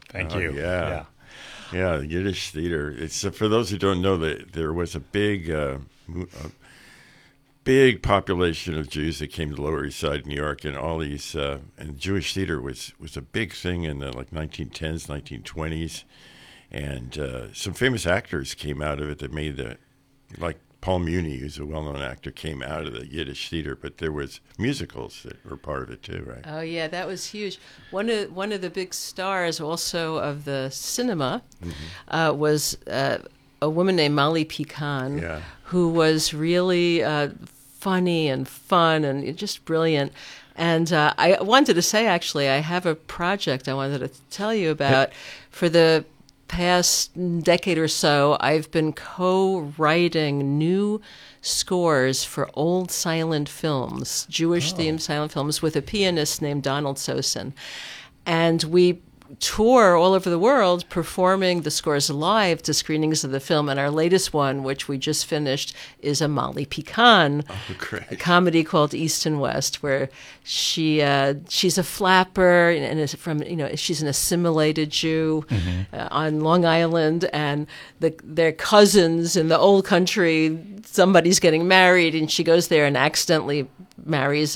Thank you. Yeah. Yeah, Yiddish theater. It's for those who don't know that there was a big population of Jews that came to the Lower East Side, New York, and all these and Jewish theater was a big thing in the 1910s, 1920s, and some famous actors came out of it that made like Paul Muni, who's a well-known actor, came out of the Yiddish theater, but there was musicals that were part of it too, right? Oh yeah, that was huge. One of the big stars also of the cinema was a woman named Molly Pecan, who was really funny and fun and just brilliant. And I wanted to say, actually, I have a project I wanted to tell you about. For the past decade or so, I've been co-writing new scores for old silent films, Jewish-themed silent films, with a pianist named Donald Sosin. And we tour all over the world performing the scores live to screenings of the film. And our latest one, which we just finished, is a Molly Pecan a comedy called East and West, where she's a flapper and is from she's an assimilated Jew on Long Island, and their cousins in the old country. Somebody's getting married, and she goes there and accidentally marries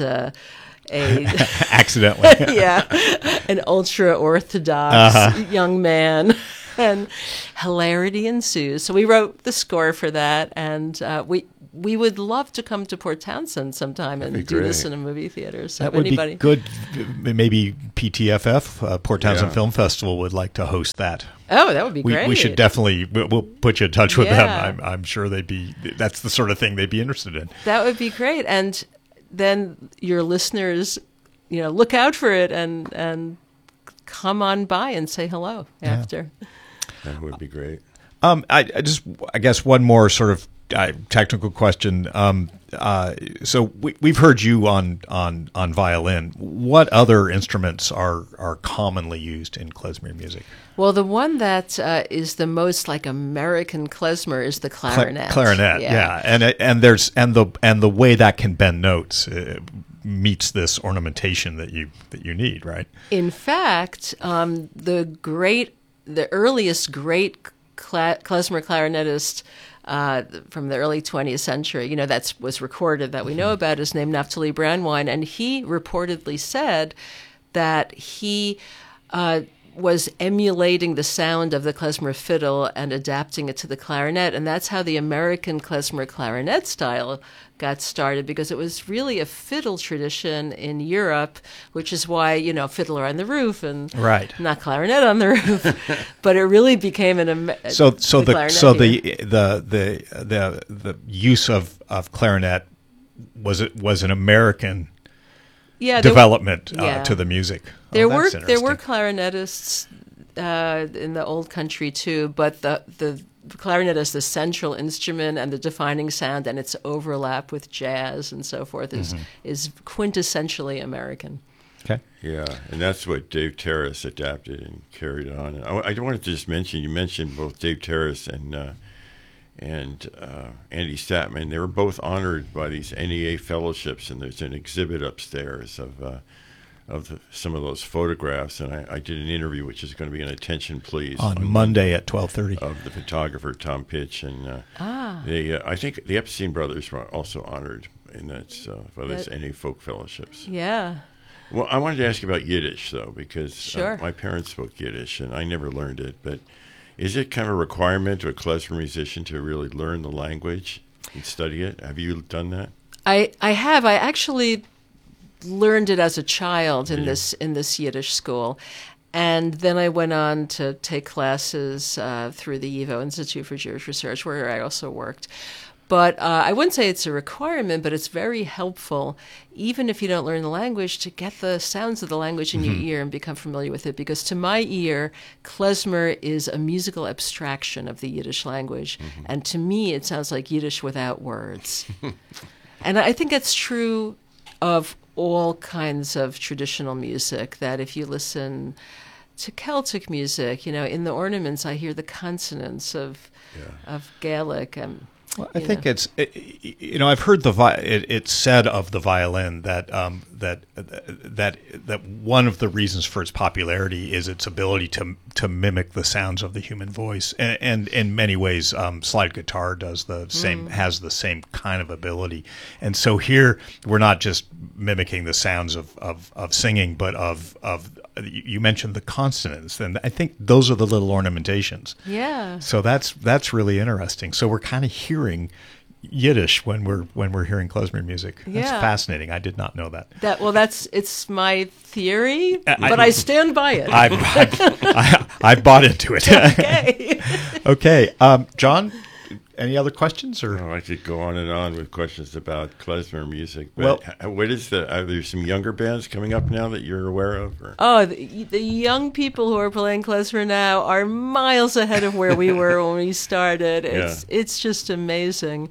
accidentally. Yeah, an ultra-Orthodox young man, and hilarity ensues. So we wrote the score for that, and we would love to come to Port Townsend sometime and do this in a movie theater. So that would be good. Maybe PTFF, Port Townsend Film Festival, would like to host that. Oh, that would be great. We should definitely, we'll put you in touch with them. I'm sure that's the sort of thing they'd be interested in. That would be great. And then your listeners, look out for it and come on by and say hello after. That would be great. I guess one more sort of technical question. So we've heard you on violin. What other instruments are commonly used in klezmer music? Well, the one that is the most like American klezmer is the clarinet. Clarinet, yeah. And the way that can bend notes meets this ornamentation that you need, right? In fact, the earliest great klezmer clarinetist from the early 20th century, that was recorded that we know about, is named Naftali Brandwein, and he reportedly said that he was emulating the sound of the klezmer fiddle and adapting it to the clarinet, and that's how the American klezmer clarinet style got started, because it was really a fiddle tradition in Europe, which is why, fiddler on the roof and not clarinet on the roof. But it really became the use of clarinet was an American development to the music. There were clarinetists in the old country too, but the clarinet is the central instrument and the defining sound, and its overlap with jazz and so forth is quintessentially American. Okay. Yeah, and that's what Dave Terrace adapted and carried on. And I wanted to just mention, you mentioned both Dave Terrace and Andy Statman. They were both honored by these NEA fellowships, and there's an exhibit upstairs of some of those photographs, and I did an interview, which is going to be an Attention Please on Monday at 12:30 of the photographer Tom Pitch, and I think the Epstein brothers were also honored in that by this NEA Folk Fellowships. Yeah. Well, I wanted to ask you about Yiddish though, because Sure. My parents spoke Yiddish, and I never learned it. But is it kind of a requirement to a klezmer musician to really learn the language and study it? Have you done that? I have. I actually learned it as a child in this Yiddish school, and then I went on to take classes through the YIVO Institute for Jewish Research, where I also worked. But I wouldn't say it's a requirement, but it's very helpful, even if you don't learn the language, to get the sounds of the language in your ear and become familiar with it. Because to my ear, klezmer is a musical abstraction of the Yiddish language. And to me, it sounds like Yiddish without words. And I think that's true of all kinds of traditional music, that if you listen to Celtic music, in the ornaments I hear the consonants of Gaelic. Well, I think I've heard it's said of the violin that that one of the reasons for its popularity is its ability to mimic the sounds of the human voice, and in many ways, slide guitar does the same, has the same kind of ability. And so here we're not just mimicking the sounds of singing, but of you mentioned the consonants, and I think those are the little ornamentations. Yeah. So that's really interesting. So we're kind of hearing Yiddish when we're hearing klezmer music. That's fascinating. I did not know that. It's my theory, but I stand by it. I bought into it. Okay. Okay. John, any other questions? Or I could go on with questions about klezmer music. But what is are there some younger bands coming up now that you're aware of? Or? Oh, the young people who are playing klezmer now are miles ahead of where we were when we started. It's just amazing.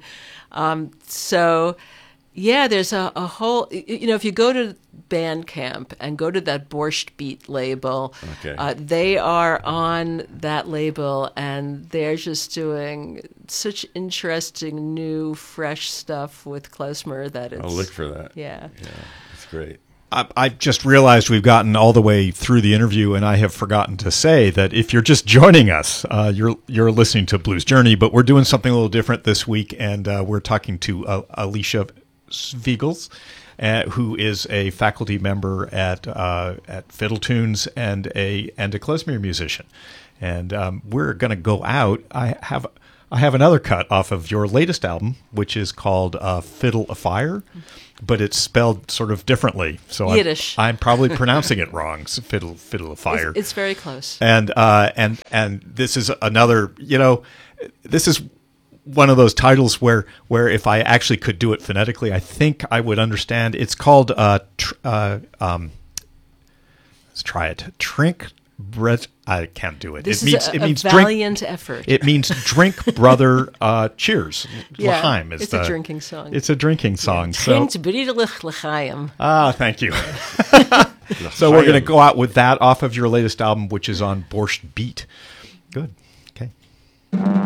So, yeah, there's a whole, if you go to Bandcamp and go to that Borscht Beat label, they are on that label, and they're just doing such interesting, new, fresh stuff with klezmer that it's... I'll look for that. Yeah. Yeah, it's great. I just realized we've gotten all the way through the interview, and I have forgotten to say that if you're just joining us, you're listening to Blues Journey, but we're doing something a little different this week, and we're talking to Alicia Svigels, who is a faculty member at Fiddle Tunes and a klezmer musician, and we're going to go out. I have another cut off of your latest album, which is called Fiddle a Fire, but it's spelled sort of differently. So Yiddish. I'm probably pronouncing it wrong. So Fiddle a Fire. It's very close. And this is another. This is one of those titles where if I actually could do it phonetically, I think I would understand. It's called let's try it. Trink. I can't do it. This it means a valiant effort. It means drink, brother, cheers. Yeah, L'chaim it's a drinking song. It's a drinking song. Trinkt b'ridelig l'chaim. Thank you. So we're going to go out with that off of your latest album, which is on Borscht Beat. Good. Okay.